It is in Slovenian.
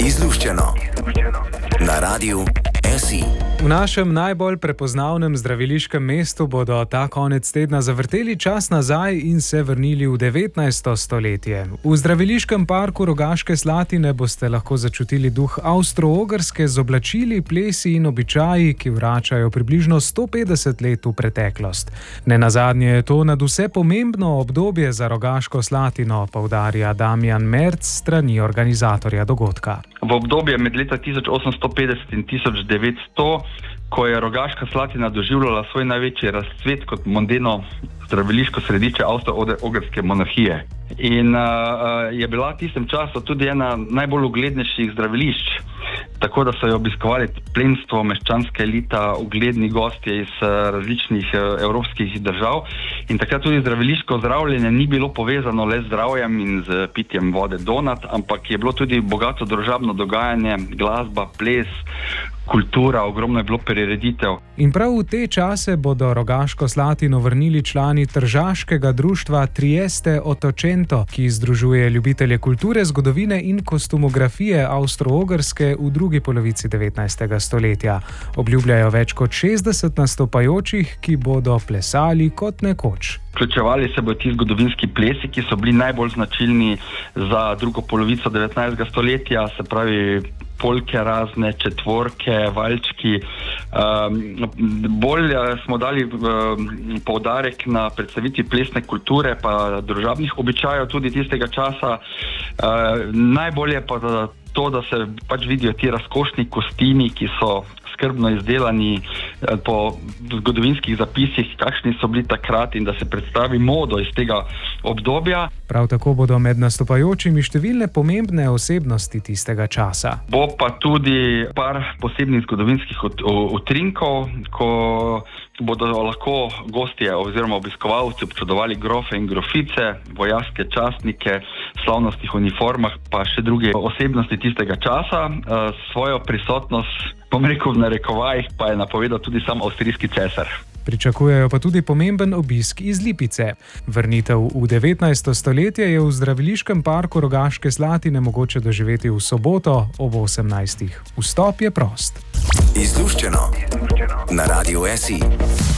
Izluščeno na Radiu SI. V našem najbolj prepoznavnem zdraviliškem mestu bodo ta konec tedna zavrteli čas nazaj in se vrnili v 19. stoletje. V zdraviliškem parku Rogaške Slatine boste lahko začutili duh Avstro-Ogrske z oblačili, plesi in običaji, ki vračajo približno 150 let v preteklost. Nenazadnje je to nadvse pomembno obdobje za Rogaško Slatino, poudarja Damjan Merc, strani organizatorja dogodka. V obdobje med leta 1850 in 1900, ko je Rogaška Slatina doživljala svoj največji razcvet kot mondeno zdraviliško središče Avstro-Ogrske monarhije. In je bila v tistem času tudi ena najbolj uglednejših zdravilišč, tako da so jo obiskovali plemstvo, meščanska elita, ugledni gostje iz različnih evropskih držav. In takrat tudi zdraviliško zdravljenje ni bilo povezano le z zdravjem in z pitjem vode donat, ampak je bilo tudi bogato družabno dogajanje, glasba, ples, kultura, ogromno je bilo prireditev. In prav v te čase bodo Rogaško Slatino vrnili člani tržaškega društva Trieste Ottocento, ki združuje ljubitelje kulture, zgodovine in kostumografije Avstro-Ogrske v drugi polovici 19. stoletja. Obljubljajo več kot 60 nastopajočih, ki bodo plesali kot nekoč. Vključevali se bodo ti zgodovinski plesi, ki so bili najbolj značilni za drugo polovico 19. stoletja, se pravi polke razne, četvorke, valčki. Bolj smo dali poudarek na predstavitvi plesne kulture pa družabnih običajev tudi tistega časa. Najbolje pa to, da se pač vidijo ti razkošni kostimi, ki so skrbno izdelani po zgodovinskih zapisih, kakšni so bili takrat, in da se predstavi modo iz tega obdobja. Prav tako bodo med nastopajočimi številne pomembne osebnosti tistega časa. Bo pa tudi par posebnih zgodovinskih utrinkov, ko bodo lahko gostje oziroma obiskovalci občudovali grofe in grofice, vojaške častnike, slavnostnih uniformah, pa še druge osebnosti tistega časa. Svojo prisotnost, bom rekel v narekovajih, pa je napovedal tudi sam avstrijski cesar. Pričakujejo pa tudi pomemben obisk iz Lipice. Vrnitev v 19. stoletje je v zdraviliškem parku Rogaške Slatine mogoče doživeti v soboto ob 18. Vstop je prost. Izluščeno na Radiu SI.